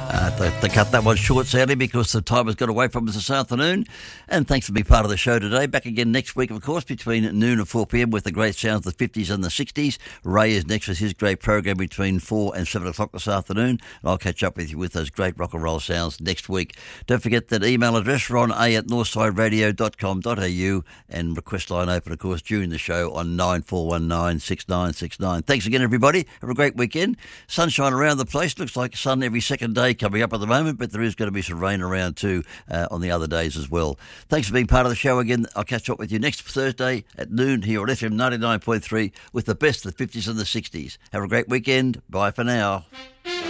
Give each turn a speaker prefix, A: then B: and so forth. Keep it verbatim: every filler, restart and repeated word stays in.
A: Uh, to, to cut that one short, sadly, because the time has got away from us this afternoon. And thanks for being part of the show today. Back again next week, of course, between noon and four p.m. with the great sounds of the fifties and the sixties. Ray is next with his great program between four and seven o'clock this afternoon. And I'll catch up with you with those great rock and roll sounds next week. Don't forget that email address, ron a at northside radio dot com dot a u, and request line open, of course, during the show on nine four one nine, six nine six nine. Thanks again, everybody. Have a great weekend. Sunshine around the place. Looks like sun every second day coming up at the moment, but there is going to be some rain around too uh, on the other days as well. Thanks for being part of the show again. I'll catch up with you next Thursday at noon here on F M ninety-nine point three with the best of the fifties and the sixties. Have a great weekend. Bye for now.